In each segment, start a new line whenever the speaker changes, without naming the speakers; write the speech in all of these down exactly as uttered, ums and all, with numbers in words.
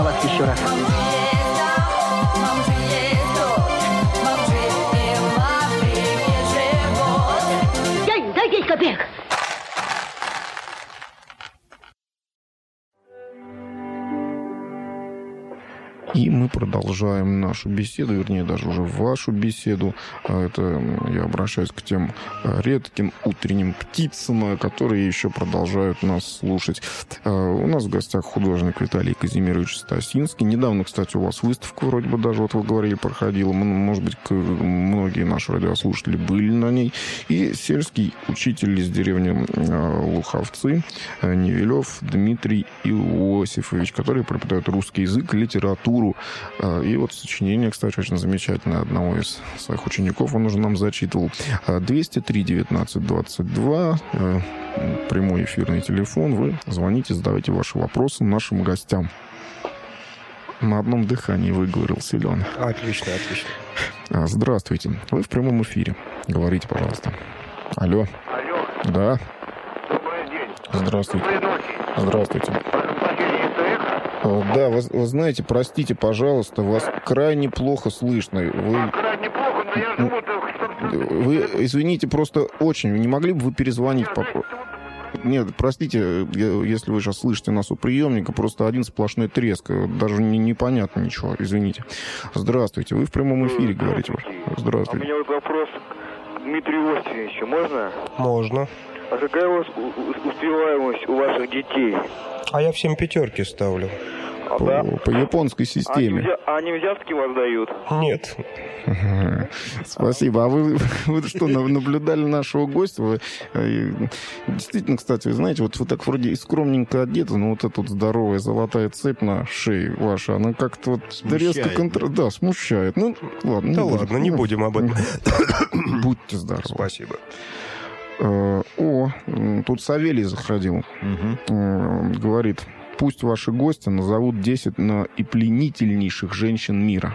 на вас еще раз. Дай, дай десять копеек.
И мы продолжаем нашу беседу, вернее, даже уже вашу беседу. Это я обращаюсь к тем редким утренним птицам, которые еще продолжают нас слушать. У нас в гостях художник Виталий Казимирович Стасинский. Недавно, кстати, у вас выставка вроде бы даже, вот вы говорили, проходила. Может быть, многие наши радиослушатели были на ней. И сельский учитель из деревни Луховцы Невелев Дмитрий Иосифович, который преподает русский язык и литературу. И вот сочинение, кстати, очень замечательное одного из своих учеников, он уже нам зачитывал. двести три девятнадцать двадцать два, прямой эфирный телефон. Вы звоните, задавайте ваши вопросы нашим гостям. На одном дыхании выговорился Лёна.
Отлично, отлично.
Здравствуйте. Вы в прямом эфире. Говорите, пожалуйста. Алло.
Алло.
Да.
Добрый день.
Здравствуйте.
Доброй ночи.
Здравствуйте. Да, вы, вы знаете, простите, пожалуйста, вас крайне плохо слышно. Вы,
Крайне плохо, но я живу...
вы извините, просто очень. Не могли бы вы перезвонить? По... Нет, простите, если вы сейчас слышите нас у приемника, просто один сплошной треск. Даже не, непонятно ничего, извините. Здравствуйте, вы в прямом эфире говорите. Здравствуйте.
У меня вот вопрос к Дмитрию Иосифовичу. Можно?
Можно.
А какая у вас успеваемость у ваших детей?
А я всем пятерки ставлю.
А,
По,
да?
по японской системе.
Они, взя... они взятки вас дают?
Нет.
Спасибо. А вы, вы что, наблюдали нашего гостя? Вы, действительно, кстати, вы знаете, вот вы так вроде и скромненько одеты, но вот эта вот здоровая золотая цепь на шее ваша, она как-то вот
смущает,
резко контр... да? да, смущает. Ну, ладно.
Да
не
ладно,
будем.
не будем об этом.
Будьте здоровы.
Спасибо.
О, тут Савелий заходил.
Угу.
Говорит, пусть ваши гости назовут десять наипленительнейших женщин мира.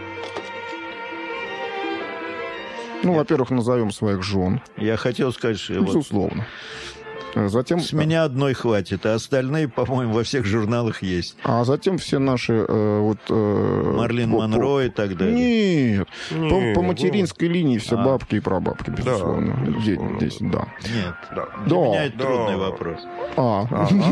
Ну, во-первых, назовем своих жен.
Я хотел сказать, что...
Безусловно. Затем...
С меня одной хватит, а остальные, по-моему, во всех журналах есть.
А затем все наши... Э, вот, э,
Марлин
по,
Монро
по...
и так далее.
Нет.
Нет
по, по материнской
ну...
линии все
а.
бабки и прабабки, безусловно.
Да, безусловно.
Здесь, да.
Нет.
Да.
Для
Да.
меня это
Да.
трудный вопрос.
А.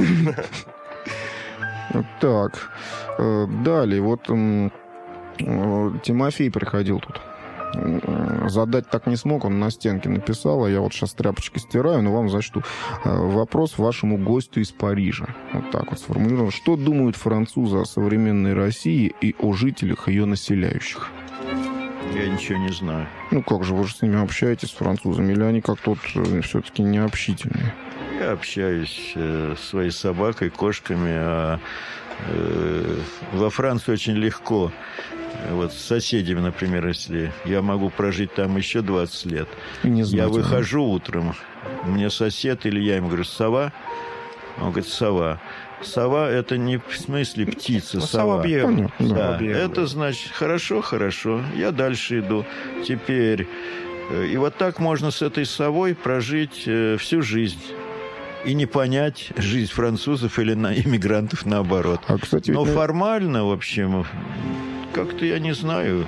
Так. Далее. Вот Тимофей приходил тут. Задать так не смог, он на стенке написал, а я вот сейчас тряпочкой стираю, но вам зачту. Вопрос вашему гостю из Парижа. Вот так вот сформулирован. Что думают французы о современной России и о жителях ее населяющих?
Я ничего не знаю.
Ну как же, вы же с ними общаетесь, с французами, или они как-то вот все-таки необщительные?
Я общаюсь э, с своей собакой, кошками, а э, во Франции очень легко. Вот с соседями, например, если я могу прожить там еще двадцать лет,
Не знаю,
я выхожу утром, мне сосед или я ему говорю, сова? Он говорит, сова. Сова – это не в смысле птица,
Ну,
сова.
Соловьев.
Понятно,
Да,
Соловьев.
это значит, хорошо, хорошо, я дальше иду. Теперь, э, и вот так можно с этой совой прожить э, всю жизнь. И не понять жизнь французов или на иммигрантов наоборот.
А, кстати,
Но
ведь...
формально, в общем, как-то я не знаю.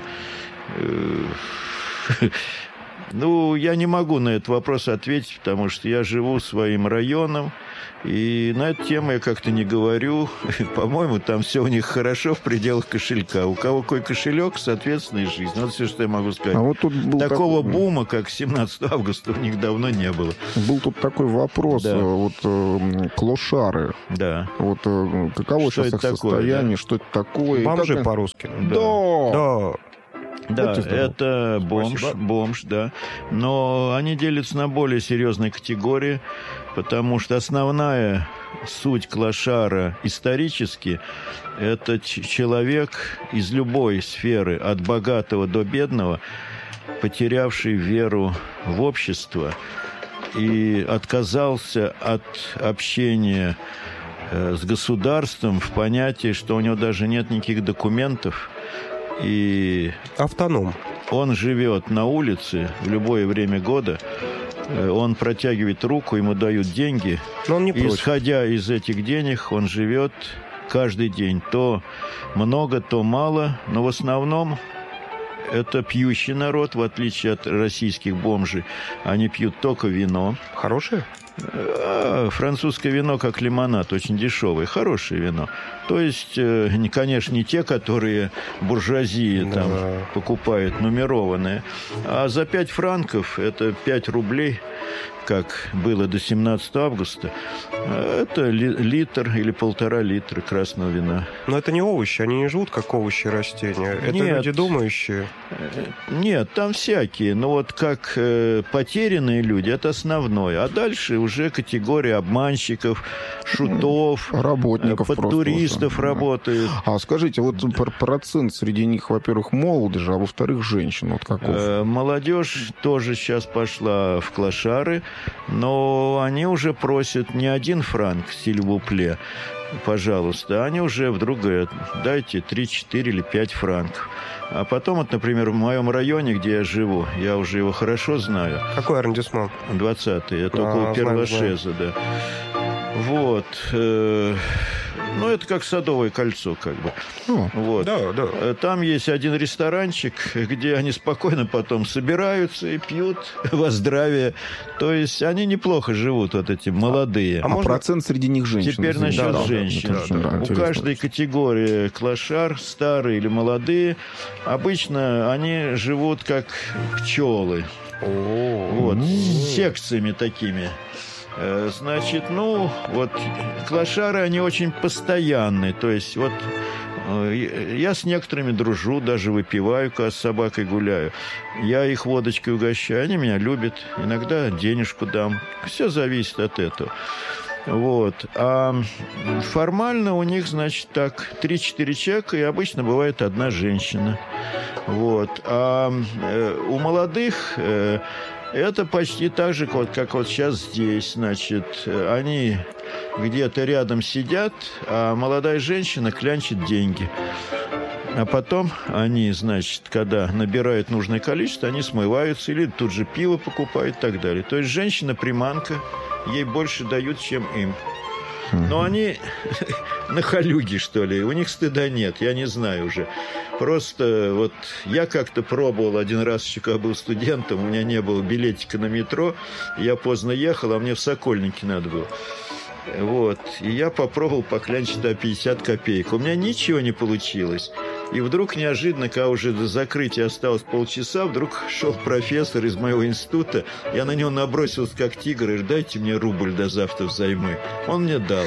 Ну, я не могу на этот вопрос ответить, потому что я живу своим районом, и на эту тему я как-то не говорю. По-моему, там все у них хорошо в пределах кошелька. У кого какой кошелек, соответственно, и жизнь. Вот все, что я могу сказать.
А вот тут был
Такого
такой...
бума, как семнадцатого августа, у них давно не было.
Был тут такой вопрос,
Да.
вот э, клошары.
Да.
Вот э, каково
Что
сейчас их
это такое,
состояние,
да?
что это такое? И
Бомжи
как-
по-русски.
Да.
Да.
Да,
Будьте здоровы.
это бомж,
Спасибо.
бомж, да. Но они делятся на более серьезные категории, потому что основная суть клошара исторически – это ч- человек из любой сферы, от богатого до бедного, потерявший веру в общество и отказался от общения э, с государством в понятии, что у него даже нет никаких документов, и
Автоном.
он живет на улице в любое время года, э, он протягивает руку, ему дают деньги,
Но он не
и,
против.
исходя из этих денег, он живет каждый день. То много, то мало, но в основном это пьющий народ, в отличие от российских бомжей. Они пьют только вино.
Хорошее?
А, французское вино, как лимонад, очень дешевое, хорошее вино. То есть, э, не, конечно, не те, которые буржуазии
Да.
там покупают, нумерованные. А за пять франков, это пять рублей, как было до семнадцатого августа, это ли, литр или полтора литра красного вина.
Но это не овощи, они не живут как овощи растения. Это
Нет.
люди думающие.
Нет, там всякие. Но вот как э, потерянные люди, это основное. А дальше уже категория обманщиков, шутов,
Работников
под
просто
туристов
уже, да.
работают.
А скажите, вот пр- процент среди них, во-первых, молодежи, а во-вторых, женщин. Вот каков?
Э, Молодежь тоже сейчас пошла в клошары, но они уже просят не один франк, сильвупле, пожалуйста, они уже вдруг говорят, дайте три, четыре или пять франков. А потом, вот, например, в моем районе, где я живу, я уже его хорошо знаю,
Какой арендисман?
двадцатый, это
А,
около
знаю,
Первошеза, да. Вот. э, Ну, это как Садовое кольцо, как бы.
Ну,
Вот.
Да, да.
Э, Там есть один ресторанчик, где они спокойно потом собираются и пьют во здравие. То есть они неплохо живут, вот эти молодые.
а
можно-
процент среди них женщин?
Теперь
извините.
насчет
Да, да,
женщин.
это очень, да,
У
интересно.
каждой категории клошар, старые или молодые, обычно они живут как пчелы.
О,
Вот, с секциями такими. Э, Значит, ну, вот, клошары, они очень постоянные. То есть, вот, э, я с некоторыми дружу, даже выпиваю, когда с собакой гуляю. Я их водочкой угощаю, они меня любят. Иногда денежку дам. Все зависит от этого. Вот. А формально у них, значит, так, три-четыре человека, и обычно бывает одна женщина. Вот. А э, у молодых э, это почти так же, вот, как вот сейчас здесь. Значит, э, они где-то рядом сидят, а молодая женщина клянчит деньги. А потом они, значит, когда набирают нужное количество, они смываются или тут же пиво покупают и так далее. То есть женщина-приманка, ей больше дают, чем им. Но они нахалюги, что ли, у них стыда нет, я не знаю уже. Просто вот я как-то пробовал один раз, еще когда был студентом, у меня не было билетика на метро, я поздно ехал, а мне в Сокольники надо было. Вот. И я попробовал поклянчить до пятьдесят копеек. У меня ничего не получилось. И вдруг неожиданно, когда уже до закрытия осталось полчаса, вдруг шел профессор из моего института. Я на него набросился как тигр и говорю, дайте мне рубль до завтра взаймы. Он мне дал.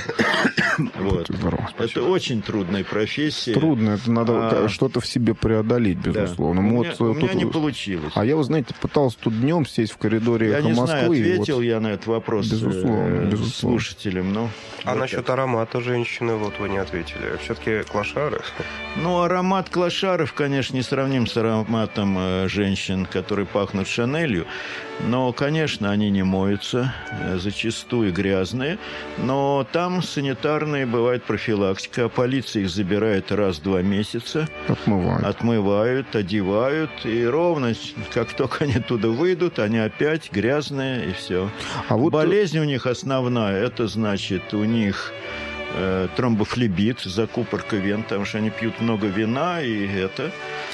Вот.
Здорово.
Это очень трудная профессия.
Трудно, это надо
А,
что-то в себе преодолеть,
Да.
безусловно.
У
Мы
меня,
вот,
у
э,
меня
тут-
не получилось.
А я, вы знаете, пытался тут днем сесть в коридоре
Я
«Эхо
не знаю,
Москвы». и
ответил
вот-
я на этот вопрос
Безусловно,
э,
безусловно.
слушателям. Но
А
вот
насчет
так.
аромата женщины, вот вы не ответили. Все-таки клошары.
Ну, аромат клошаров, конечно, не сравним с ароматом э, женщин, которые пахнут Шанелью. Но, конечно, они не моются, э, зачастую грязные. Но там санитарные бывает профилактика. Полиция их забирает раз в два месяца,
Отмывают.
отмывают, одевают. И ровно, как только они оттуда выйдут, они опять грязные, и все.
А вот
Болезнь у них основная, это значит, у них э, тромбофлебит, закупорка вен, потому что они пьют много вина, и это...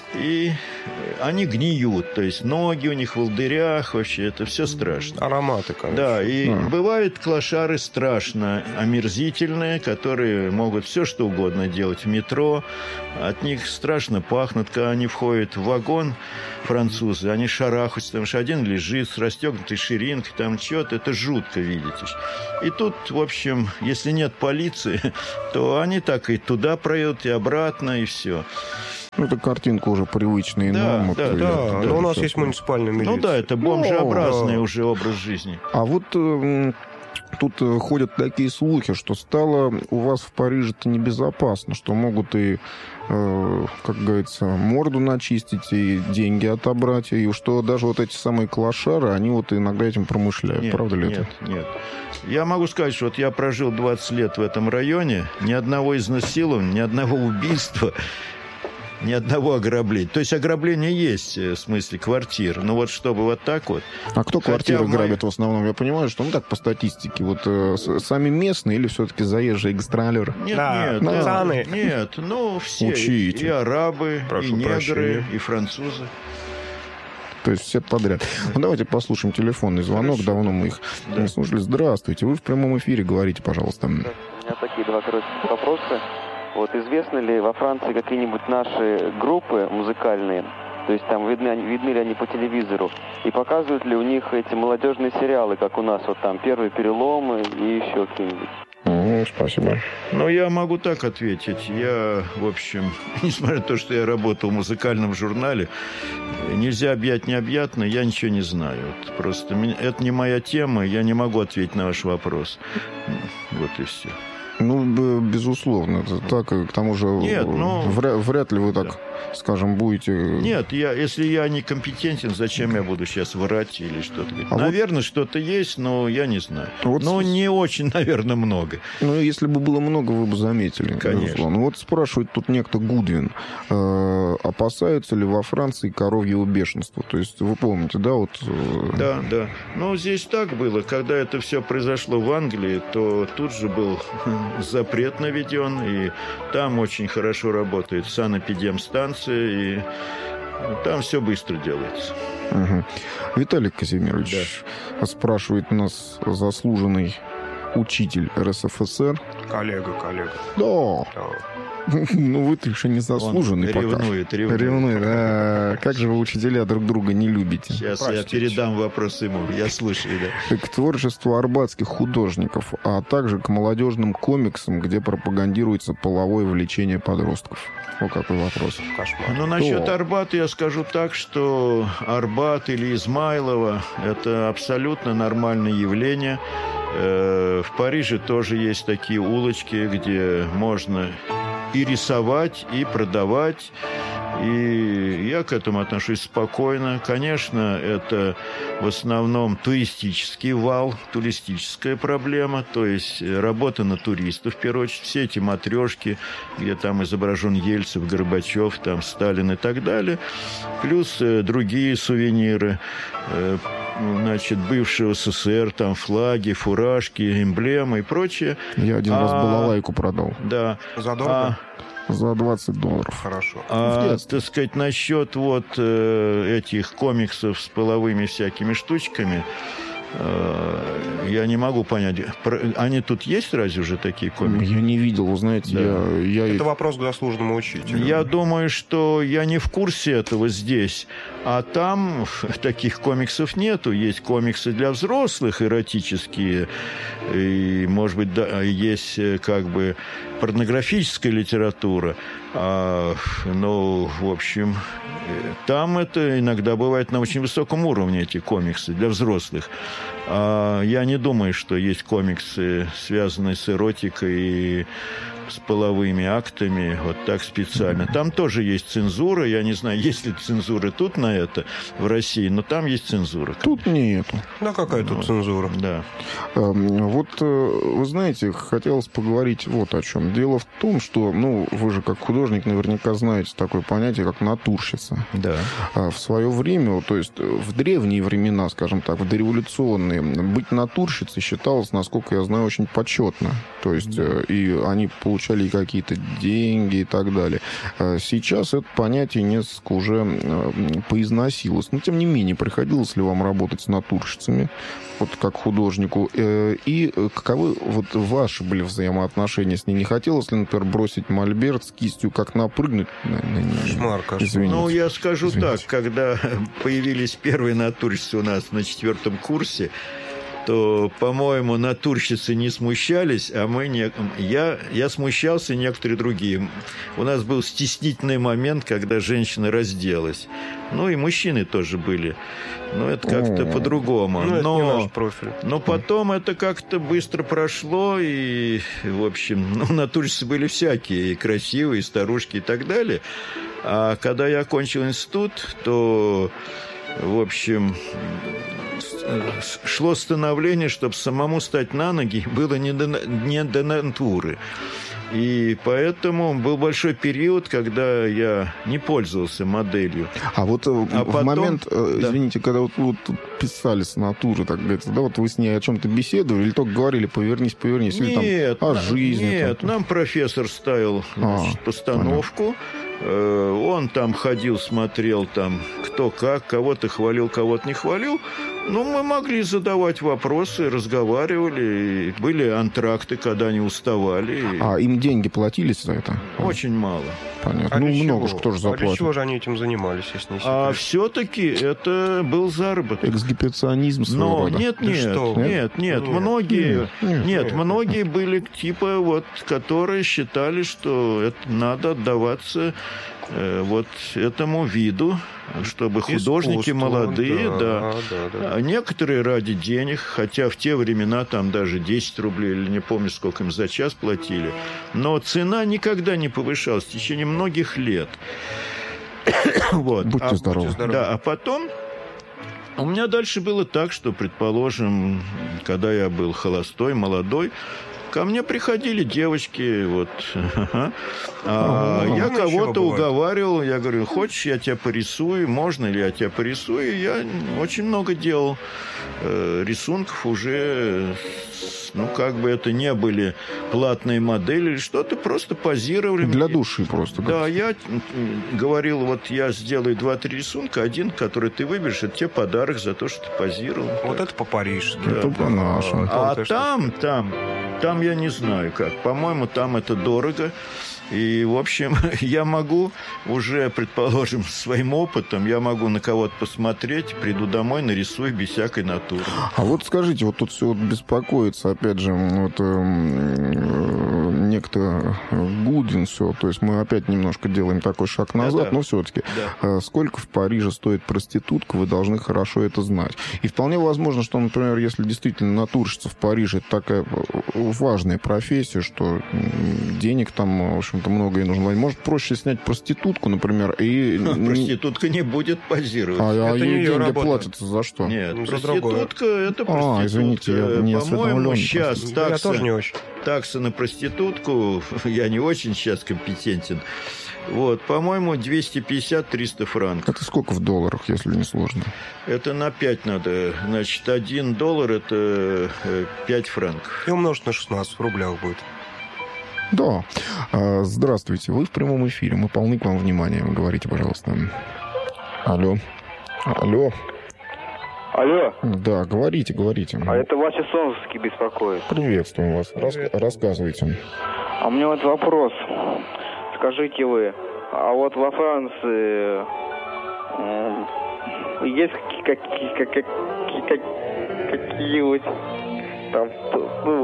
И они гниют, то есть ноги у них в волдырях, вообще это все страшно.
Ароматы, конечно.
Да, и
А.
бывают клошары страшно омерзительные, которые могут все что угодно делать в метро. От них страшно пахнут, когда они входят в вагон, французы, они шарахаются, потому что один лежит с расстегнутой ширинкой, там что-то, это жутко видите. И тут, в общем, если нет полиции, то они так и туда проедут, и обратно, и все.
ну, эта картинка уже привычная
Да,
нам. вот,
да,
я-
Да,
я
но у нас
сейчас-
есть муниципальная милиция.
Ну да, это бомжеобразный
да.
уже образ жизни.
А вот э, тут э, ходят такие слухи, что стало у вас в Париже-то небезопасно, что могут и, э, как говорится, морду начистить, и деньги отобрать, и что даже вот эти самые клошары, они вот иногда этим промышляют.
Нет,
Правда ли
нет,
это?
нет. Я могу сказать, что вот я прожил двадцать лет в этом районе, ни одного изнасилования, ни одного убийства. ни одного ограбления. То есть ограбление есть, в смысле квартир. Но вот чтобы вот так вот.
А кто
Хотя
квартиры
мы-
грабит в основном? Я понимаю, что, ну так, по статистике, вот э, с- сами местные или все-таки заезжие гастролеры?
Нет,
Да,
нет,
пацаны.
да, нет, ну все,
Учите.
и арабы,
Прошу
и негры,
прощения.
и французы.
То есть все подряд. Ну, давайте послушаем телефонный звонок.
Хорошо.
Давно мы их
Да.
не слушали. Здравствуйте. Вы в прямом эфире. Говорите, пожалуйста.
У меня такие два коротких вопроса. Вот известны ли во Франции какие-нибудь наши группы музыкальные? То есть там видны, они- видны ли они по телевизору? И показывают ли у них эти молодежные сериалы, как у нас вот там «Первый перелом» и еще какие-нибудь?
М, Спасибо.
Ну, я могу так ответить. Я, в общем, несмотря на то, что я работал в музыкальном журнале, нельзя объять необъятно, я ничего не знаю. Вот просто меня- это не моя тема, я не могу ответить на ваш вопрос. Вот и все.
Ну, б- безусловно, это так. И к тому же
Нет, ну-
вряд, вряд ли вы так, скажем, будете...
Нет, я, если я некомпетентен, зачем я буду сейчас врать или что-то говорить?
А вот-
Наверное, что-то есть, но я не знаю.
Вот
Но
с-
не очень, наверное, много.
Ну, если бы было много, вы бы заметили.
Конечно.
безусловно. Вот спрашивает тут некто Гудвин. э, опасаются ли во Франции коровьего бешенства? То есть, вы помните, да, вот... э,
Да, да. Ну, здесь так было. Когда это все произошло в Англии, то тут же был запрет наведен, и там очень хорошо работает санэпидемстанция, и там все быстро делается.
Мгм. Виталий Казимирович спрашивает нас заслуженный учитель эр эс эф эс эр.
Коллега, коллега.
Да,
Да.
ну вы-то еще не заслуженный
Он
пока.
ревнует, ревнует.
Ревнует, да. Как же вы, учителя, друг друга не любите?
Сейчас я
Простите.
передам вопрос ему. Я слушаю, да.
К творчеству арбатских художников, а также к молодежным комиксам, где пропагандируется половое влечение подростков. Вот какой вопрос.
Кошмар.
Ну, насчет
Кто?
Арбата я скажу так, что Арбат или Измайлово – это абсолютно нормальное явление. Э, В Париже тоже есть такие улочки, где можно и рисовать, и продавать. И я к этому отношусь спокойно. Конечно, это в основном туристический вал, туристическая проблема, то есть работа на туристов, в первую очередь. Все эти матрешки, где там изображен Ельцин, Горбачев, там Сталин и так далее. Плюс э, другие сувениры, э, значит, бывшего эс эс эс эр, там флаги, фуражки, эмблемы и прочее.
Я один раз
А-
балалайку продал
Да.
Задорого?
А,
за двадцать долларов.
Хорошо.
А,
В детстве.
так сказать, насчет вот э, этих комиксов с половыми всякими штучками, э, я не могу понять. Про- они тут есть разве уже такие комиксы?
Я не видел, вы знаете,
Да.
я... я...
Это вопрос к заслуженному учителю.
Я думаю, что я не в курсе этого здесь. А там таких комиксов нету. Есть комиксы для взрослых, эротические. И, может быть, да, есть э, как бы порнографическая литература. А, ну, в общем, э, там это иногда бывает на очень высоком уровне, эти комиксы для взрослых. А я не думаю, что есть комиксы, связанные с эротикой и с половыми актами, вот так специально. Там тоже есть цензура. Я не знаю, есть ли цензура тут на это в России, но там есть цензура.
Тут нету.
Да какая тут цензура?
Да.
Эм, Вот, э, вы знаете, хотелось поговорить вот о чем. Дело в том, что, ну, вы же как художник наверняка знаете такое понятие, как натурщица.
Да.
А в свое время, вот, то есть э, в древние времена, скажем так, в дореволюционные, быть натурщицей считалось, насколько я знаю, очень почетно. То есть э, и они получали и какие-то деньги и так далее. А сейчас это понятие несколько уже э, поизносилось. Но, тем не менее, приходилось ли вам работать с натурщицами, вот как художнику? Э, И каковы вот ваши были взаимоотношения с ней? Не хотелось ли, например, бросить мольберт с кистью, как напрыгнуть? на- на нее?
Кошмар, кошмар.
Извините.
Ну, я скажу
Извините.
так, когда появились первые натурщицы у нас на четвертом курсе, то, по-моему, натурщицы не смущались, а мы не... Я, я смущался, и некоторые другие. У нас был стеснительный момент, когда женщина разделась. Ну, и мужчины тоже были. Но это как-то
О.
по-другому.
Ну, это не
Но...
наш профиль.
Но потом это как-то быстро прошло, и, в общем, ну, натурщицы были всякие, и красивые, и старушки, и так далее. А когда я окончил институт, то, в общем, с- шло становление, чтобы самому стать на ноги, было не до, не до натуры. И поэтому был большой период, когда я не пользовался моделью.
А вот а в
потом,
момент,
да.
извините, когда вот, вот писали с натуры, так говорится, да, вот вы с ней о чем-то беседовали или только говорили «повернись, повернись», или
нет,
там о
на,
жизни?
Нет,
там,
нам профессор ставил значит, а, постановку. Понятно. Он там ходил, смотрел, там, кто как, кого-то хвалил, кого-то не хвалил. Ну, мы могли задавать вопросы, разговаривали. Были антракты, когда они уставали.
А им деньги платились за это?
Очень мало.
Понятно.
А
ну,
много
много
же
кто же заплатит.
А для чего же они этим занимались, если не секрет?
А все-таки это был заработок.
Эксгибиционизм своего
Но
рода.
нет, нет,
да что?
нет, нет, нет,
Нет.
многие,
Нет, нет,
нет,
нет.
многие были типа вот, которые считали, что это надо отдаваться э, вот этому виду, чтобы художники
Искусство,
молодые, да,
да, да, да.
А некоторые ради денег, хотя в те времена там даже десять рублей или не помню сколько им за час платили, но цена никогда не повышалась в течение многих лет. Вот.
Будьте
А-
здоровы.
будьте здоровы.
Да, а потом у меня дальше было так, что, предположим, когда я был холостой, молодой, ко мне приходили девочки, вот, а
Ну,
я
ну,
кого-то
ничего, бывает.
уговаривал, я говорю, хочешь, я тебя порисую, можно ли я тебя порисую? Я очень много делал э, рисунков уже, ну, как бы это не были платные модели или что-то, просто позировали.
Для
мне.
души просто.
Да, я говорил, вот я сделаю два-три рисунка, один, который ты выберешь, это тебе подарок за то, что ты позировал.
Вот это по-парижски.
Это по-нашему.
А
то, что-
там, там, там я не знаю как. По-моему, там это дорого. И, в общем, я могу уже, предположим, своим опытом, я могу на кого-то посмотреть, приду домой, нарисую без всякой натуры.
А вот скажите, вот тут все вот беспокоится, опять же, вот э, некто Гудвин, все, то есть мы опять немножко делаем такой шаг назад,
Да-да.
но все-таки
Да.
э, сколько в Париже стоит проститутка, вы должны хорошо это знать. И вполне возможно, что, например, если действительно натурщица в Париже это такая важная профессия, что м, денег там, в общем-то, много и нужно. Может, проще снять проститутку, например, и...
Проститутка не будет позировать.
А, а
Это не
ей
ее
деньги
работа.
платятся за что?
Нет,
За другое.
проститутка это проститутка.
А, извините, я не
По-моему,
осведомлен
сейчас
просто.
Я
такса,
тоже не очень.
такса на проститутку, я не очень сейчас компетентен. Вот, по-моему, двести пятьдесят - триста франков.
Это сколько в долларах, если не сложно?
Это на пять надо. Значит, один доллар – это э, пять франков.
И умножить на шестнадцать в рублях будет.
Да. А, Здравствуйте, вы в прямом эфире. Мы полны к вам внимания. Говорите, пожалуйста. Алло. Алло.
Алло,
Да, говорите, говорите.
а это Вася Солнцевский беспокоит.
Приветствуем вас. Рас- Рассказывайте.
А у меня вот вопрос. Скажите вы, а вот во Франции э, есть какие- какие- какие- какие-нибудь там, ну...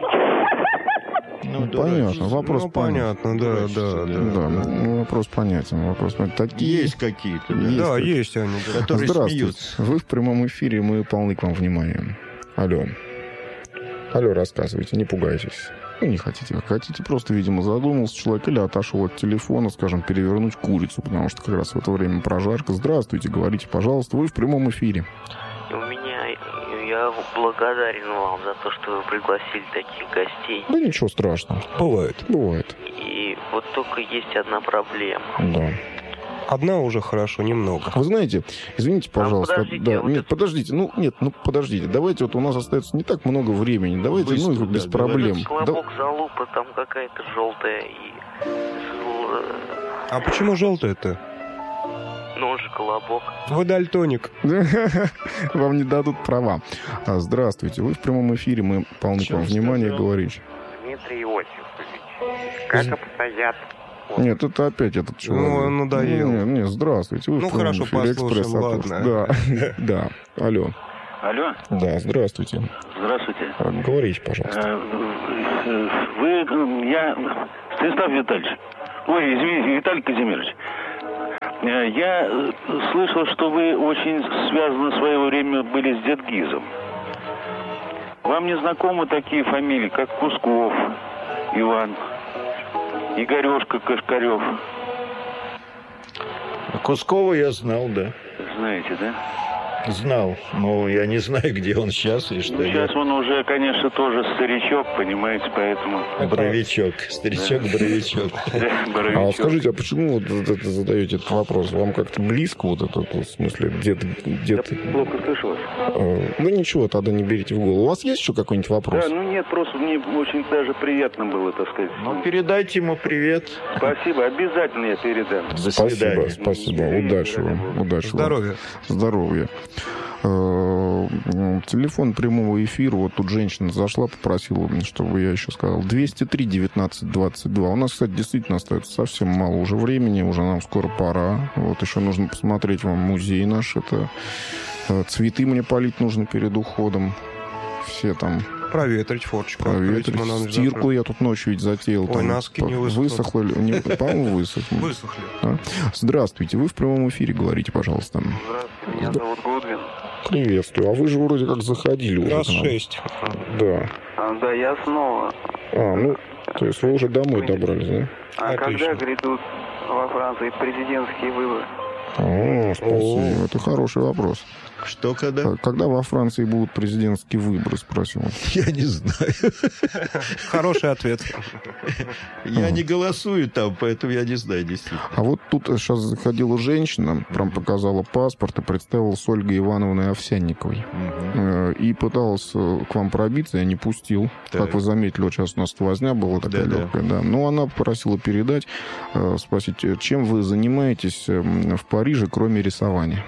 Ну,
Понятно, вопрос
Ну,
понятен.
понятно, да, да,
Да,
да.
ну, вопрос понятен. Вопрос понятен. Такие...
Есть какие-то, да,
Есть.
Да,
такие.
есть они. да.
которые
Здравствуйте.
смеются.
Вы в прямом эфире, мы полны к вам внимания. Алло. Алло, рассказывайте, не пугайтесь. Ну, не хотите, как хотите. Просто, видимо, задумался человек или отошел от телефона, скажем, перевернуть курицу, потому что как раз в это время прожарка. Здравствуйте, говорите, пожалуйста, вы в прямом эфире.
У меня, я благодарен вам за то, что вы пригласили таких гостей.
Да ничего страшного.
Бывает.
Бывает.
И вот только есть одна проблема.
Да.
Одна уже хорошо, немного.
Вы знаете, извините, пожалуйста.
подождите,
да,
вот
нет,
это-
подождите. Ну, нет, ну, подождите. Давайте, вот у нас остается не так много времени. Давайте,
Быстро,
ну, без
да,
проблем.
говорите.
Да-
Колобок залупа там какая-то желтая и... э,
А почему желтое-то?
Ну, он же колобок.
Вы дальтоник.
Вам не дадут права. А, Здравствуйте, вы в прямом эфире, мы полны к вам
Чё
внимания,
сказал?
говорите.
Дмитрий Иосифович, как обстоят?
Нет, это опять этот человек.
Ну, надоел.
Нет, нет, здравствуйте, вы
Ну,
в прямом
хорошо,
эфире,
послушаем,
«Экспресс-опрос».
ладно.
Да, да, алло.
Алло,
Да, здравствуйте.
здравствуйте.
А, Говорите, пожалуйста.
Э, э, Вы, э, я, Станислав Витальевич, ой, извините, Виталий Казимирович. Э, Я э, слышал, что вы очень связаны в свое время были с Дедгизом. Вам не знакомы такие фамилии, как Кусков, Иван, Игорешка Кашкарев?
Кускова я знал, да.
Знаете, да?
Знал, но я не знаю, где он сейчас и что.
Сейчас
я...
он уже, конечно, тоже старичок, понимаете, поэтому...
Боровичок. Старичок-боровичок.
А вот скажите, а почему вот это задаете этот вопрос? Вам как-то близко вот это, в смысле, где-то... где-то...
Я плохо слышу вас.
Ну ничего, тогда не берите в голову. У вас есть еще какой-нибудь вопрос?
Да, ну нет, просто мне очень даже приятно было, так сказать.
Ну, передайте ему привет.
Спасибо, обязательно я передам.
До
Спасибо,
свидания.
спасибо. Удачи вам. Удачи
Здоровья.
вам. Здоровья. Телефон прямого эфира. Вот тут женщина зашла, попросила, чтобы я еще сказал. двести три девятнадцать двадцать два. У нас, кстати, действительно остается совсем мало уже времени. Уже нам скоро пора. Вот еще нужно посмотреть вам музей наш. Это цветы мне полить нужно перед уходом. Все там...
Проветрить форточку.
Проветрить. Стирку я тут ночью ведь затеял.
Ой,
там,
носки не высохли.
Высохло ли? Не, по-моему, высохли.
Высохли.
Да? Здравствуйте. Вы в прямом эфире говорите, пожалуйста.
Здравствуйте, меня зовут Гудвин.
Приветствую. А вы же вроде как заходили уже.
Раз шесть.
Да.
А, да, я снова.
А, ну, то есть вы уже домой добрались, да?
А
Отлично.
когда грядут во Франции президентские выборы?
О, спасибо. Это хороший вопрос.
Что когда?
Когда во Франции будут президентские выборы, спросил.
Я не знаю.
Хороший ответ.
Я не голосую там, поэтому я не знаю действительно.
А вот тут сейчас заходила женщина, прям показала паспорт и представилась с Ольгой Ивановной Овсянниковой. Угу. И пыталась к вам пробиться, я не пустил. Так. Как вы заметили, вот сейчас у нас возня была такая да, легкая. Да. Да. Но она попросила передать, спросить, чем вы занимаетесь в Париже, кроме рисования?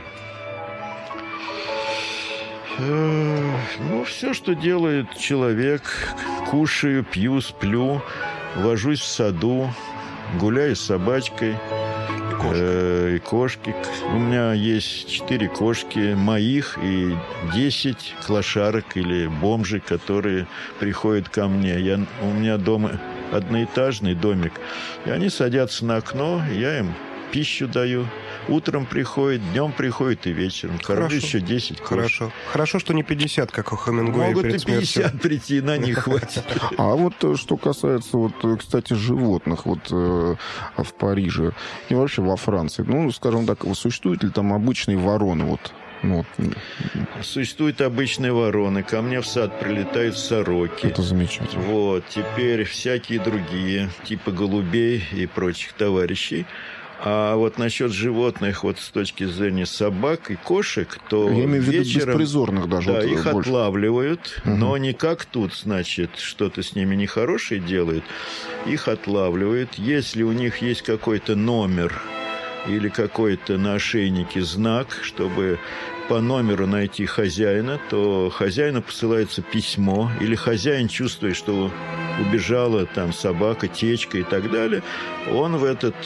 Ну, все, что делает человек. Кушаю, пью, сплю, вожусь в саду, гуляю с собачкой. И кошки. Э, и кошки. У меня есть четыре кошки моих и десять клошарок или бомжей, которые приходят ко мне. Я, у меня дома одноэтажный домик. И они садятся на окно, я им пищу даю. Утром приходит, днем приходит и вечером. Кормлю еще десять кошек.
Хорошо. Хорошо, что не пятьдесят, как у Хемингуэя
Могут
перед
и пятьдесят смертью прийти, на них хватит.
А вот что касается, вот, кстати, животных вот в Париже и вообще во Франции, ну, скажем так, существуют ли там обычные вороны? Вот, ну, вот.
Существуют обычные вороны. Ко мне в сад прилетают сороки.
Это замечательно.
Вот. Теперь всякие другие, типа голубей и прочих товарищей. А вот насчет животных, вот с точки зрения собак и кошек, то
я имею в виду
вечером...
беспризорных даже.
Да,
вот
их
больше.
отлавливают, угу. Но не как тут, значит, что-то с ними нехорошее делают. Их отлавливают. Если у них есть какой-то номер или какой-то на ошейнике знак, чтобы по номеру найти хозяина, то хозяину посылается письмо, или хозяин, чувствует, что убежала там собака, течка и так далее, он в этот...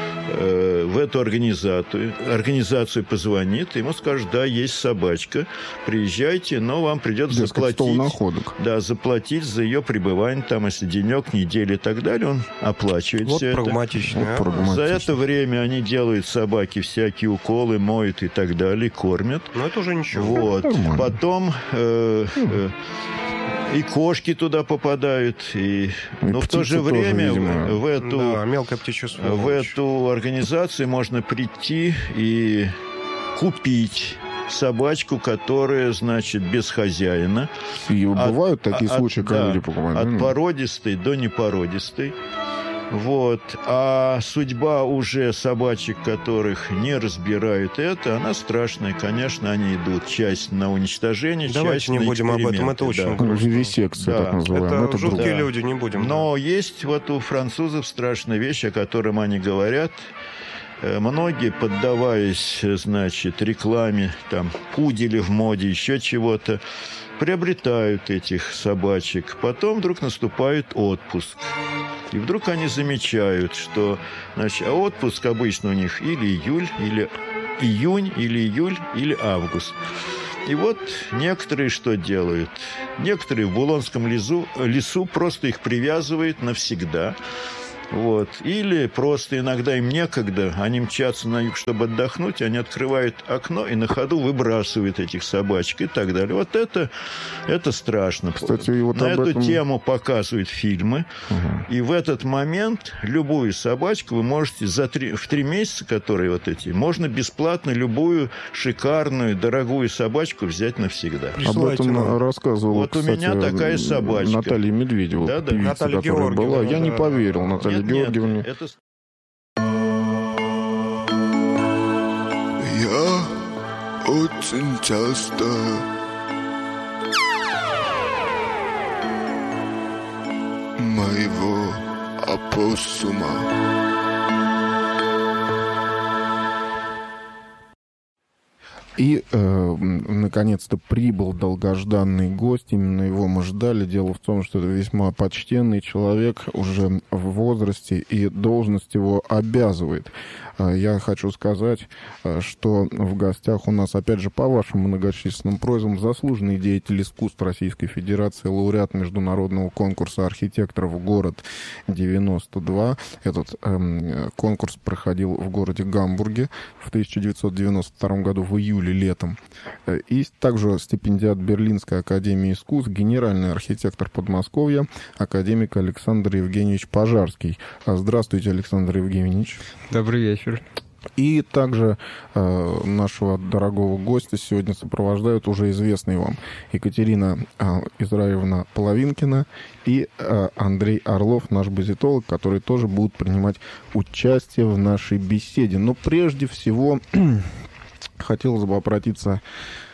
в эту организацию, организацию позвонит, ему скажут, да, есть собачка, приезжайте, но вам придется заплатить, да, заплатить за ее пребывание, там, если денек, неделя и так далее, он оплачивает
вот
все
прагматично,
это.
Вот
прагматично.
За это время они делают собаке всякие уколы, моют и так далее, кормят.
Но это уже ничего.
Вот. Потом... Э, э, и кошки туда попадают, и... и но в то же время тоже, в, в, эту,
да, мелкая птичья
в эту организацию можно прийти и купить собачку, которая, значит, без хозяина.
И от, бывают такие
от,
случаи, когда
да,
люди покупают?
От породистой до непородистой. Вот. А судьба уже собачек, которых не разбирают это, она страшная. Конечно, они идут часть на уничтожение,
Давайте
часть
не
на
будем об этом, это очень
да.
грустно.
Вивисекция,
да.
так называемая.
Это, это жуткие
да.
люди, не будем.
Но
да.
есть вот у французов страшная вещь, о которой они говорят. Многие, поддаваясь, значит, рекламе, там, пудели в моде, еще чего-то, приобретают этих собачек. Потом вдруг наступает отпуск. И вдруг они замечают, что, значит, а отпуск обычно у них или июль, или июнь, или июль, или август. И вот некоторые что делают? Некоторые в Булонском лесу, лесу просто их привязывают навсегда. Вот. Или просто иногда им некогда, они мчатся на юг, чтобы отдохнуть, они открывают окно и на ходу выбрасывают этих собачек и так далее. Вот это, это страшно.
Кстати, вот
на
об
эту
этом...
тему показывают фильмы. Угу. И в этот момент любую собачку вы можете за три, в три месяца, которые вот эти, можно бесплатно любую шикарную, дорогую собачку взять навсегда.
Об этом нам. рассказывала,
вот
кстати,
у меня такая собачка.
Наталья Медведева,
да, да.
певица,
Наталья
которая
Георгиевна,
была. Я
да,
не поверил, Наталья
нет,
Георгиевна.
Нет, это...
Я очень часто моего опоссума.
И, э, наконец-то, прибыл долгожданный гость. Именно его мы ждали. Дело в том, что это весьма почтенный человек уже в возрасте, и должность его обязывает. Я хочу сказать, что в гостях у нас, опять же, по вашим многочисленным просьбам, заслуженный деятель искусств Российской Федерации, лауреат международного конкурса архитекторов «Город девяносто два». Этот эм, конкурс проходил в городе Гамбурге в тысяча девятьсот девяносто втором году в июле, летом. И также стипендиат Берлинской академии искусств, генеральный архитектор Подмосковья, академик Александр Евгеньевич Пожарский. Здравствуйте, Александр Евгеньевич.
Добрый вечер.
И также э, нашего дорогого гостя сегодня сопровождают уже известные вам Екатерина э, Израилевна Половинкина и э, Андрей Орлов, наш базитолог, которые тоже будут принимать участие в нашей беседе. Но прежде всего хотелось бы обратиться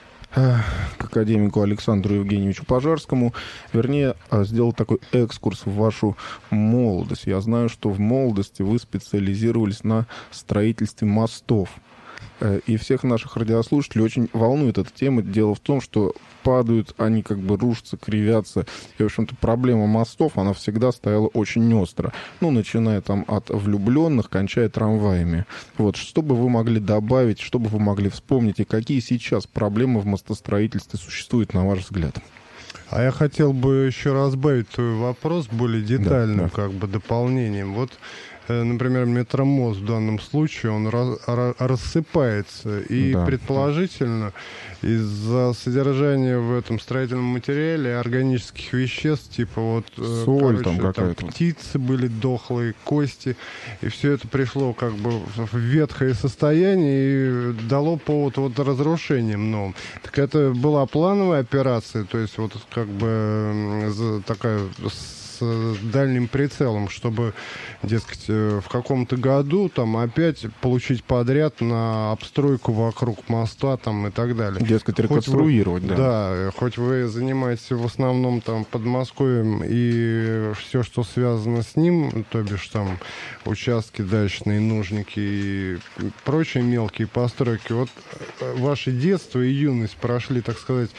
к академику Александру Евгеньевичу Пожарскому, вернее, сделать такой экскурс в вашу молодость. Я знаю, что в молодости вы специализировались на строительстве мостов. И всех наших радиослушателей очень волнует эта тема. Дело в том, что падают, они как бы рушатся, кривятся. И, в общем-то, проблема мостов, она всегда стояла очень остро. Ну, начиная там от влюбленных, кончая трамваями. Вот, что бы вы могли добавить, что бы вы могли вспомнить, и какие сейчас проблемы в мостостроительстве существуют, на ваш взгляд?
А я хотел бы еще разбавить твой вопрос более детально,
да, да.
как бы дополнением. Вот, например, метромост в данном случае, он раз, рассыпается. И
да,
предположительно, да. из-за содержания в этом строительном материале органических веществ, типа вот
соль,
короче,
там какая-то.
Там птицы были дохлые, кости, и все это пришло как бы в ветхое состояние и дало повод вот разрушениям новым. Так это была плановая операция, то есть вот как бы такая с дальним прицелом, чтобы, дескать, в каком-то году там опять получить подряд на обстройку вокруг моста там и так далее.
Дескать, реконструировать,
вы,
да.
Да, хоть вы занимаетесь в основном там Подмосковьем и все, что связано с ним, то бишь там участки дачные, нужники и прочие мелкие постройки. Вот ваше детство и юность прошли, так сказать,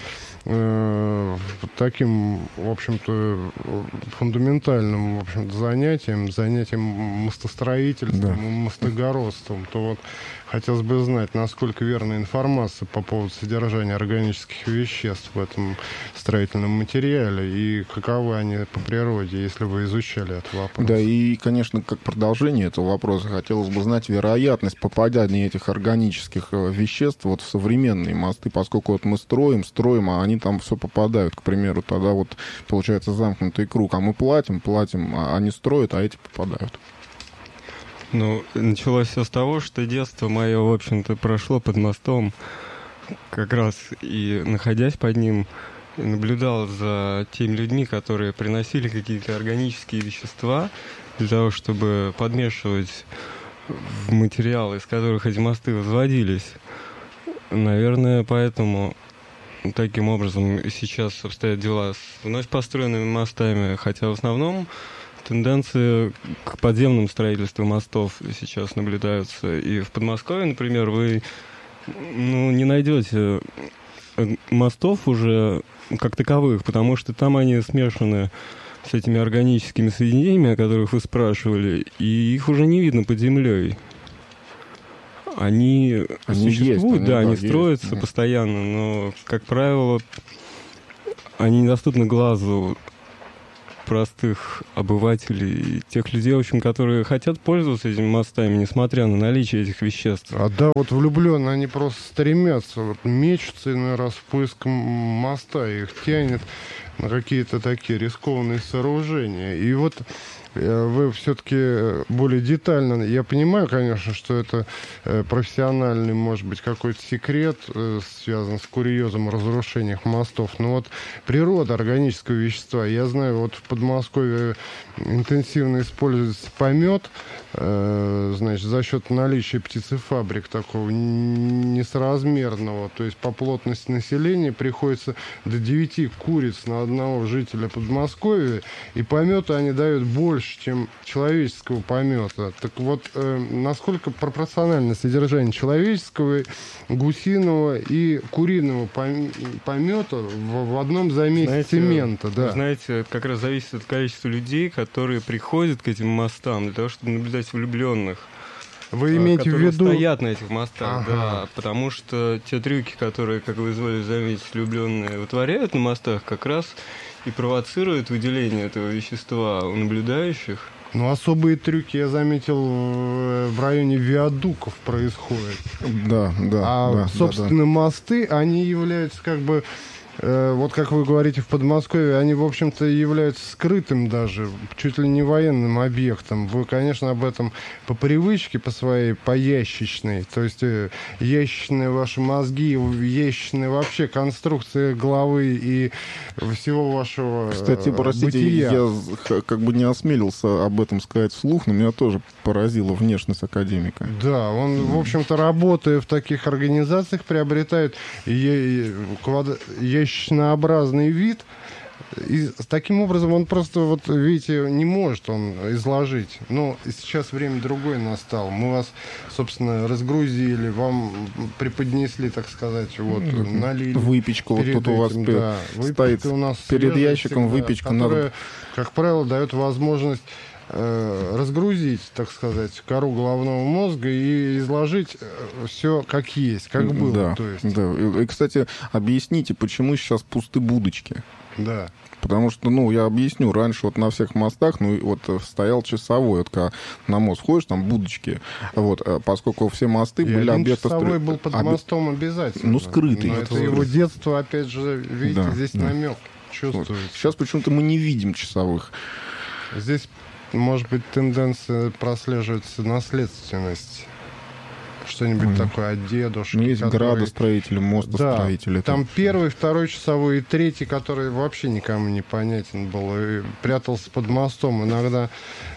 таким, в общем-то, фундаментальным, в общем-то, занятием, занятием мостостроительством, да. мостогородством, то вот хотелось бы знать, насколько верна информация по поводу содержания органических веществ в этом строительном материале и каковы они по природе, если вы изучали этот вопрос.
Да, и, конечно, как продолжение этого вопроса хотелось бы знать вероятность попадания этих органических веществ вот в современные мосты, поскольку вот мы строим, строим, а они там все попадают, к примеру, тогда вот получается замкнутый круг, а мы платим, платим, а они строят, а эти попадают.
Ну, началось все с того, что детство мое, в общем-то, прошло под мостом, как раз и находясь под ним, наблюдал за теми людьми, которые приносили какие-то органические вещества для того, чтобы подмешивать в материалы, из которых эти мосты возводились. Наверное, поэтому таким образом сейчас обстоят дела с вновь построенными мостами, хотя в основном тенденции к подземному строительству мостов сейчас наблюдаются. И в Подмосковье, например, вы ну, не найдете мостов уже как таковых, потому что там они смешаны с этими органическими соединениями, о которых вы спрашивали, и их уже не видно под землей. Они, они существуют, есть, да, они, да, строятся есть, постоянно, но, как правило, они недоступны глазу простых обывателей, тех людей, в общем, которые хотят пользоваться этими мостами, несмотря на наличие этих веществ.
А да, вот влюбленные, они просто стремятся, вот, мечутся иной раз в поиск моста, их тянет на какие-то такие рискованные сооружения. И вот вы все-таки более детально... Я понимаю, конечно, что это профессиональный, может быть, какой-то секрет, связан с курьезом разрушения мостов. Но вот природа органического вещества. Я знаю, вот в Подмосковье интенсивно используется помет, значит, за счет наличия птицефабрик такого несоразмерного. То есть по плотности населения приходится до девяти куриц на одного жителя Подмосковья, и помета они дают больше, чем человеческого помета. Так вот, э, насколько пропорционально содержание человеческого, гусиного и куриного помета в, в одном замесе знаете, цемента? Да.
Знаете, это как раз зависит от количества людей, которые приходят к этим мостам для того, чтобы наблюдать влюбленных.
Вы имеете в виду...
стоят на этих мостах, ага. Да, потому что те трюки, которые, как вы изволили заметить, влюбленные вытворяют на мостах, как раз и провоцируют выделение этого вещества у наблюдающих.
Ну, особые трюки, я заметил, в районе виадуков происходят.
Да, да.
А,
да,
собственно,
да, да.
мосты, они являются как бы... Вот как вы говорите, в Подмосковье, они, в общем-то, являются скрытым даже, чуть ли не военным объектом. Вы, конечно, об этом по привычке, по своей, по ящичной, то есть ящичные ваши мозги, ящичные вообще конструкция головы и всего вашего
Кстати, простите,
бытия.
Я как бы не осмелился об этом сказать вслух, но меня тоже поразила внешность академика.
Да, он, в общем-то, работая в таких организациях, приобретает ящичные ящичнообразный вид, и таким образом он просто, вот видите, не может он изложить. Но сейчас время другое настало. Мы вас, собственно, разгрузили, вам преподнесли, так сказать, вот, налили.
Выпечку вот тут у вас
да,
стоит у нас перед ящиком всегда, выпечка.
Которая,
надо...
как правило, дает возможность э, разгрузить, так сказать, кору головного мозга и изложить все как есть, как было.
Да,
то есть.
Да. И, кстати, объясните, почему сейчас пусты будочки?
Да.
Потому что, ну, я объясню, раньше вот на всех мостах, ну, вот стоял часовой, вот когда на мост ходишь, там будочки, вот, поскольку все мосты
и
были объекты...
часовой был под мостом обязательно.
Ну, скрытый.
Но это его детство, опять же, видите, да, здесь да. намек чувствуется.
Вот. Сейчас почему-то мы не видим часовых.
Здесь, может быть, тенденция прослеживается наследственность. Что-нибудь mm. такое от дедушки.
Ну, есть
который...
градостроители, мостостроители.
Да, там первый, второй часовой и третий, который вообще никому не понятен был. И прятался под мостом, иногда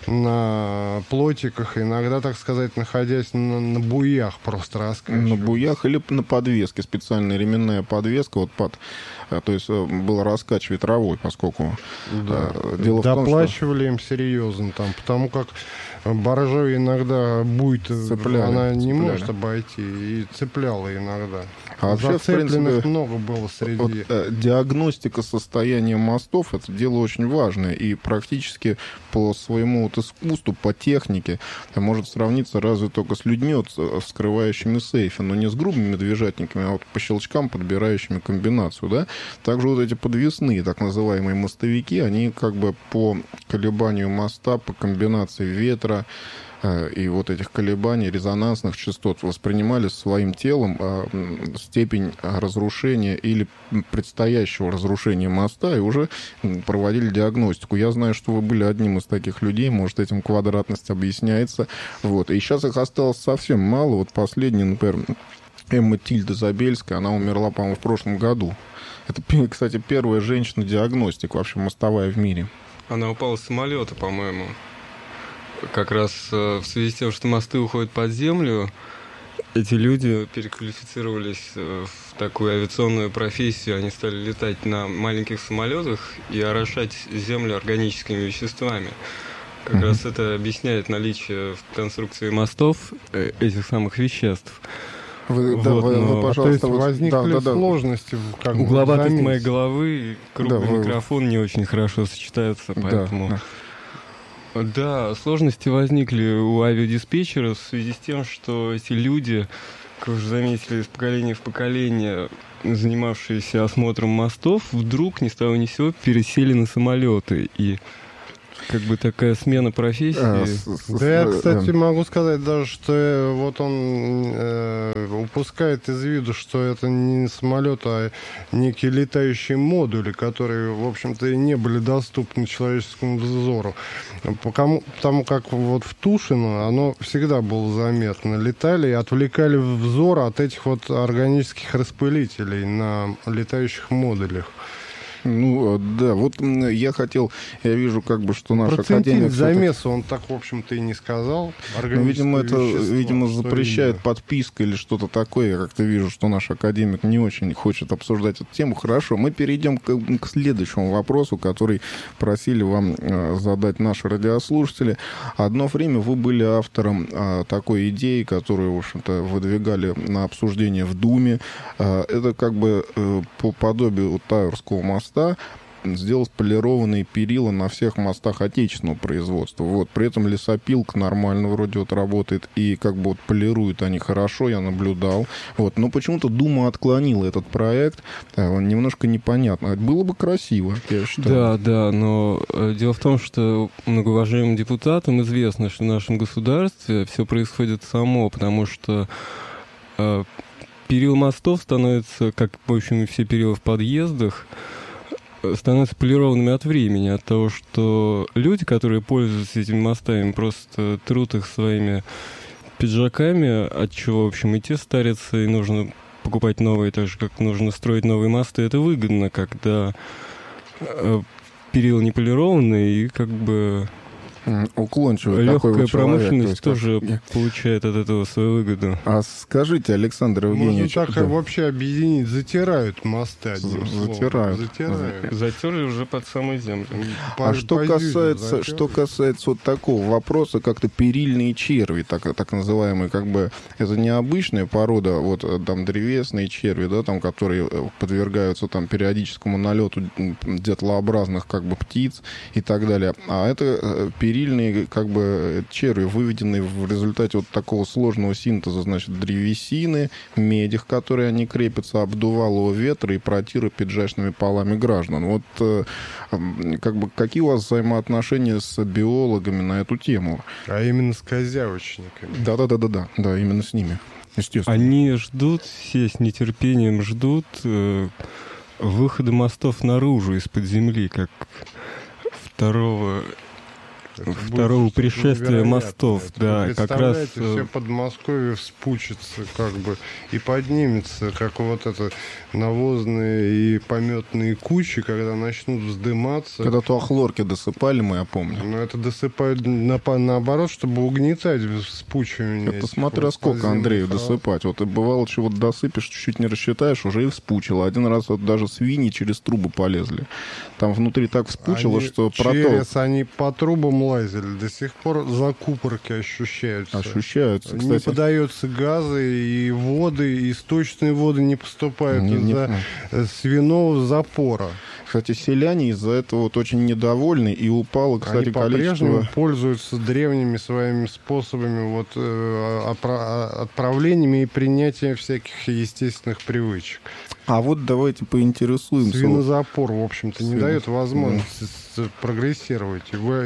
на плотиках, иногда, так сказать, находясь на, на буях просто раскачивались.
На буях или на подвеске. Специальная ременная подвеска. Вот под... То есть было раскачивать ветровой, поскольку...
Да. Дело доплачивали в том, что... им серьезно там, потому как боржой иногда будет, цепляли, она не цепляли. Может обойти, и цепляла иногда.
А вообще,
зацепленных
в принципе,
много было среди...
Вот, э, диагностика состояния мостов — это дело очень важное, и практически по своему вот искусству, по технике, это может сравниться разве только с людьми, вот, вскрывающими сейфы, но не с грубыми медвежатниками, а вот по щелчкам, подбирающими комбинацию, да. Также вот эти подвесные, так называемые мостовики, они как бы по колебанию моста, по комбинации ветра и вот этих колебаний, резонансных частот воспринимали своим телом степень разрушения или предстоящего разрушения моста и уже проводили диагностику. Я знаю, что вы были одним из таких людей, может, этим квадратность объясняется. Вот. И сейчас их осталось совсем мало. Вот последний, например, Эмма Тильда Забельская, она умерла, по-моему, в прошлом году. Это, кстати, первая женщина-диагностик вообще мостовая в мире.
Она упала с самолета, по-моему. Как раз в связи с тем, что мосты уходят под землю, эти люди переквалифицировались в такую авиационную профессию. Они стали летать на маленьких самолетах и орошать землю органическими веществами. Как mm-hmm. раз это объясняет наличие в конструкции мостов этих самых веществ.
Вы,
вот,
да, вы,
но...
вы, пожалуйста,
то есть возникли
да, да,
сложности.
Как угловатость моей головы и круглый
да,
микрофон вы... не очень хорошо сочетаются, поэтому...
Да, да.
Да, сложности возникли у авиадиспетчера в связи с тем, что эти люди, как вы уже заметили, из поколения в поколение занимавшиеся осмотром мостов, вдруг ни с того ни с сего пересели на самолеты. И как бы такая смена профессии. А, с,
с, да, я, кстати, могу сказать даже, что вот он э, упускает из виду, что это не самолет, а некие летающие модули, которые, в общем-то, и не были доступны человеческому взору. Потому, потому как вот в Тушино оно всегда было заметно. Летали и отвлекали взор от этих вот органических распылителей на летающих модулях.
Ну, да, вот я хотел, я вижу, как бы, что наш академик...
замеса он так, в общем-то, и не сказал.
Ну, видимо, это, видимо, запрещает именно подписка или что-то такое. Я как-то вижу, что наш академик не очень хочет обсуждать эту тему. Хорошо, мы перейдем к, к следующему вопросу, который просили вам э, задать наши радиослушатели. Одно время вы были автором э, такой идеи, которую, в общем-то, выдвигали на обсуждение в Думе. Э, это как бы э, по подобию Тауэрского моста сделать полированные перила на всех мостах отечественного производства. Вот. При этом лесопилка нормально вроде вот работает, и как бы вот полируют они хорошо, я наблюдал. Вот. Но почему-то Дума отклонила этот проект. Он немножко непонятно. Было бы красиво, я считаю.
Да, да, но дело в том, что многоуважаемым депутатам известно, что в нашем государстве все происходит само, потому что э, перила мостов становятся, как, в общем, и все перила в подъездах, становятся полированными от времени, от того, что люди, которые пользуются этими мостами, просто трут их своими пиджаками, от чего, в общем, и те старятся, и нужно покупать новые, так же, как нужно строить новые мосты. Это выгодно, когда э, перила не полированные, и как бы...
Уклончивый
легкая
такой
промышленность
человек,
тоже
как...
получает от этого свою выгоду.
А скажите, Александр Евгеньевич...
Можно так да. вообще объединить, затирают мосты одним
Затирают.
Затирают.
Затерли уже под самой землю.
По, а что касается, что касается вот такого вопроса, как-то перильные черви, так, так называемые, как бы, это необычная порода, вот там древесные черви, да, там, которые подвергаются там периодическому налету дятлообразных как бы птиц и так далее. А это перильные как бы черви, выведенные в результате вот такого сложного синтеза, значит, древесины, меди, к которой они крепятся, обдувалого ветра и протира пиджачными полами граждан. Вот э, как бы какие у вас взаимоотношения с биологами на эту тему?
А именно с козявочниками.
Да-да-да-да, да, именно с ними. Естественно.
Они ждут, все с нетерпением ждут э, выхода мостов наружу из-под земли, как второго... Это второго будет, пришествия мостов, да, как раз
все Подмосковье вспучится, как бы, и поднимется, как вот это навозные и пометные кучи, когда начнут вздыматься.
Когда то охлорки досыпали, мы, я помню.
Но это досыпают на, наоборот, чтобы угнетать вспучивание.
Это смотря вот сколько, Андрею, трав. досыпать. Вот и бывало, чего досыпешь, чуть-чуть не рассчитаешь, уже и вспучило. Один раз вот даже свиньи через трубы полезли. Там внутри так вспучило,
они
что
через,
проток...
они по трубам лазили, до сих пор закупорки ощущаются.
Ощущаются, кстати.
Не подаются газы, и воды, и источные воды не поступают не, из-за не... свиного запора.
Кстати, селяне из-за этого вот очень недовольны, и упало, кстати,
они
по-прежнему
количество... пользуются древними своими способами вот, э, отправлениями и принятием всяких естественных привычек.
А вот давайте поинтересуемся.
Свинозапор, в общем-то, не Свин... дает возможности да. прогрессировать,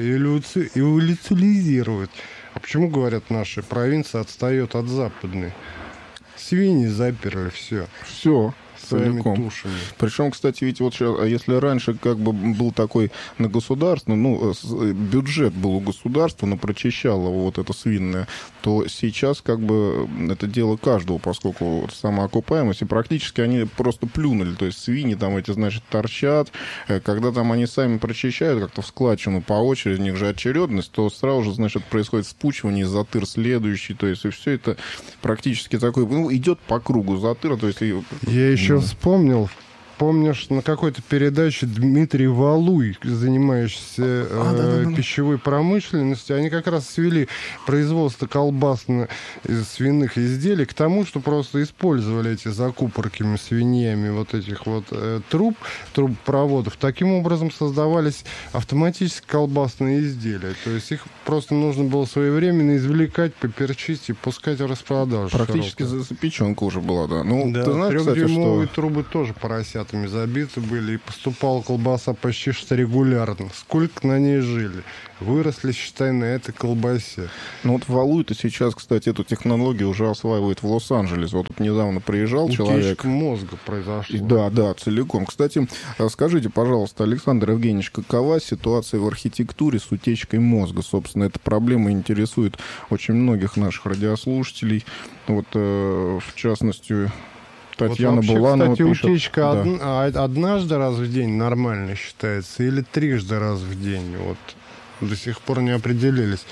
эволюционизировать. А почему, говорят, наша провинция отстает от западной? Свиньи заперли, все.
Все. Целиком. Причем, кстати, ведь вот сейчас, если раньше как бы был такой на государство, ну, бюджет был у государства, но прочищало вот это свинное, то сейчас как бы это дело каждого, поскольку самоокупаемость, и практически они просто плюнули, то есть свиньи там эти, значит, торчат, когда там они сами прочищают как-то в складчину по очереди, у них же очередность, то сразу же, значит, происходит спучивание, затыр следующий, то есть и все это практически такое, ну, идет по кругу затыра, то есть...
Я еще вспомнил помнишь, на какой-то передаче Дмитрий Валуй, занимающийся э,
А, да, да, да.
пищевой промышленностью, они как раз свели производство колбасно свиных изделий к тому, что просто использовали эти закупорками свиньями вот этих вот э, труб, трубопроводов. Таким образом создавались автоматически колбасные изделия. То есть их просто нужно было своевременно извлекать, поперчить и пускать в распродажу.
Практически
широкую.
запеченка уже была, да. Ну,
Да,
ты знаешь, кстати,
трехдюймовые
что...
трубы тоже поросятами забиты были, и поступала колбаса почти что регулярно. Сколько на ней жили? Выросли, считай, на этой колбасе.
Ну вот Валуй-то сейчас, кстати, эту технологию уже осваивает в Лос-Анджелес. Вот тут недавно приезжал
Утечка
человек.
мозга произошла.
Да, да, целиком. Кстати, скажите, пожалуйста, Александр Евгеньевич, какова ситуация в архитектуре с утечкой мозга? Собственно, эта проблема интересует очень многих наших радиослушателей. Вот, э, в частности, Татьяна
вот вообще,
Буланова
кстати,
пишет...
утечка
да.
од... а однажды раз в день нормально считается или трижды раз в день? Вот до сих пор не определились.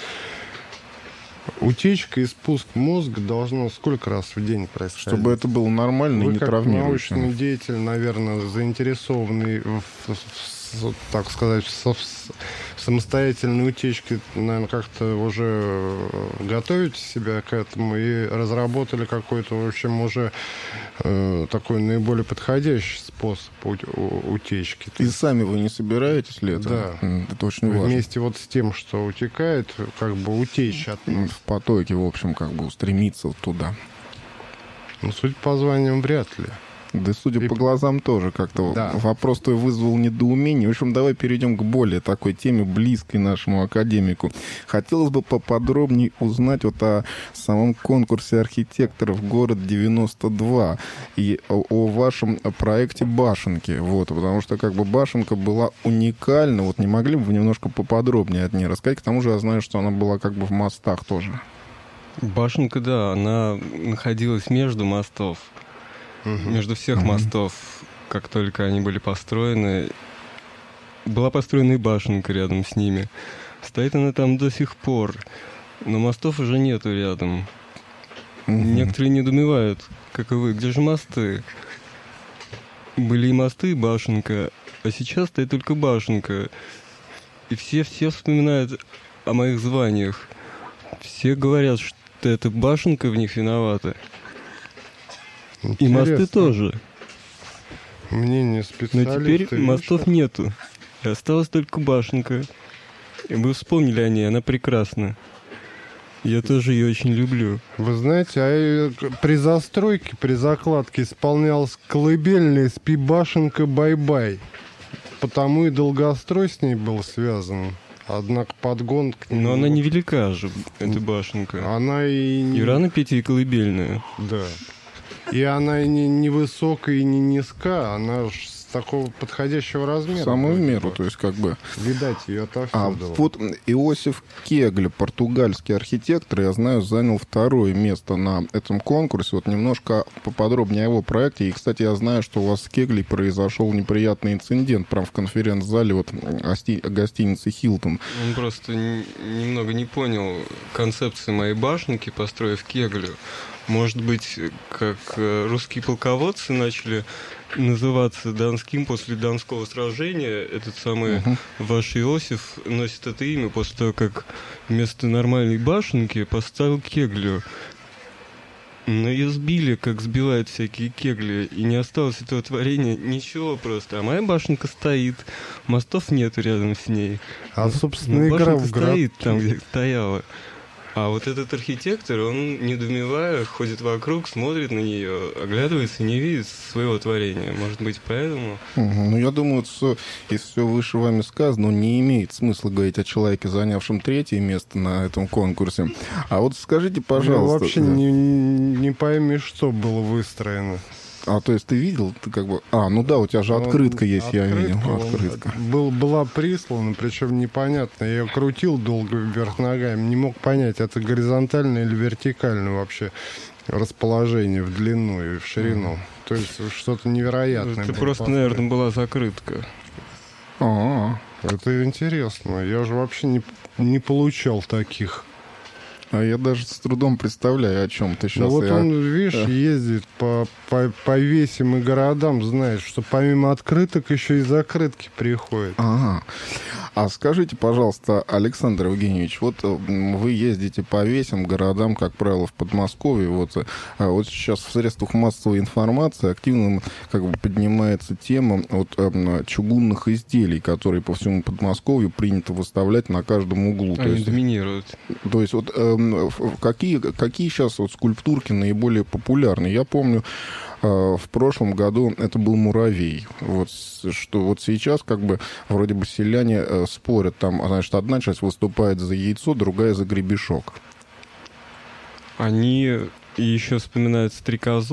Утечка и спуск мозга должно сколько раз в день происходить?
Чтобы это было нормально
Вы
и не
как
травмирующе.
научный деятель, наверное, заинтересованный в, в, в, так сказать, в, в самостоятельной утечке, наверное, как-то уже готовите себя к этому и разработали какой-то, в общем, уже э, такой наиболее подходящий способ утечки.
И сами вы не собираетесь ли это?
Да.
Это очень важно.
Вместе вот с тем, что утекает, как бы утечь от нас.
В потоке, в общем, как бы устремиться вот туда.
Ну, судя по званиям, вряд ли.
Да, судя
И...
по глазам, тоже как-то
да.
вопрос твой вызвал недоумение. В общем, давай перейдем к более такой теме, близкой нашему академику. Хотелось бы поподробнее узнать вот о самом конкурсе архитекторов «Город девяносто два» и о, о вашем проекте «Башенки». Вот, потому что как бы «Башенка» была уникальна. Вот не могли бы вы немножко поподробнее от нее рассказать? К тому же я знаю, что она была как бы в мостах тоже.
Башенка, да, она находилась между мостов. Uh-huh. Между всех uh-huh. мостов, как только они были построены, была построена и башенка рядом с ними. Стоит она там до сих пор, но мостов уже нету рядом. Uh-huh. Некоторые недоумевают, как и вы, где же мосты? Были и мосты, и башенка, а сейчас стоит только башенка. И все-все вспоминают о моих званиях. Все говорят, что это башенка в них виновата.
Интересно.
И мосты тоже.
Мнение специалиста.
Но теперь мостов
что?
Нету. И осталась только башенка. И вы вспомнили о ней, она прекрасна. Я тоже ее очень люблю.
Вы знаете, а при застройке, при закладке исполнялась колыбельная «Спи, башенка, бай-бай». Потому и долгострой с ней был связан. Однако подгон к ней...
Но она невелика же, эта башенка.
Она и...
И рано петь ей колыбельную.
Да. И она и не, не высокая, и не низка, она с такого подходящего размера.
Самую в меру, то есть как бы...
Видать, ее отовсюду.
А вот Иосиф Кегле, португальский архитектор, я знаю, занял второе место на этом конкурсе. Вот немножко поподробнее о его проекте. И, кстати, я знаю, что у вас с Кеглей произошел неприятный инцидент прямо в конференц-зале вот, гости... гостиницы «Хилтон».
Он просто н- немного не понял концепции моей башенки, построив Кеглю. Может быть, как русские полководцы начали называться Донским после Донского сражения, этот самый uh-huh. ваш Иосиф носит это имя после того, как вместо нормальной башенки поставил Кеглю. Но ее сбили, как сбивают всякие кегли, и не осталось этого творения ничего просто. А моя башенка стоит, мостов нет рядом с ней.
А, собственно,
но
игра
башенка
в град...
стоит там, где стояла. А вот этот архитектор, он, недоумевая, ходит вокруг, смотрит на нее, оглядывается и не видит своего творения. Может быть, поэтому...
Угу. Ну, я думаю, что, если все выше вами сказано, не имеет смысла говорить о человеке, занявшем третье место на этом конкурсе. А вот скажите, пожалуйста...
Ну, вообще не, не пойми, что было выстроено.
А, то есть ты видел, ты как бы... А, ну да, у тебя же открытка он, есть, открытка, я видел. Открытка.
Был, была прислана, причем непонятно. Я ее крутил долго вверх ногами, не мог понять, это горизонтальное или вертикальное вообще расположение в длину и в ширину. Mm. То есть что-то невероятное.
Это просто, построено. Наверное, была закрытка.
А-а-а.
Это интересно. Я же вообще не, не получал таких.
А я даже с трудом представляю, о чем ты сейчас.
Ну вот
я...
он, видишь, ездит по, по, по весям и городам, знает, что помимо открыток еще и закрытки приходят.
Ага. А скажите, пожалуйста, Александр Евгеньевич, вот вы ездите по весям, городам, как правило, в Подмосковье. Вот, вот сейчас в средствах массовой информации активно как бы поднимается тема вот, чугунных изделий, которые по всему Подмосковью принято выставлять на каждом углу.
Они
то есть,
доминируют.
То есть вот какие, какие сейчас вот скульптурки наиболее популярны? Я помню, в прошлом году это был муравей. Вот, что вот сейчас как бы вроде бы селяне спорят. Там, значит, одна часть выступает за яйцо, другая за гребешок.
Они еще вспоминают стрекозу.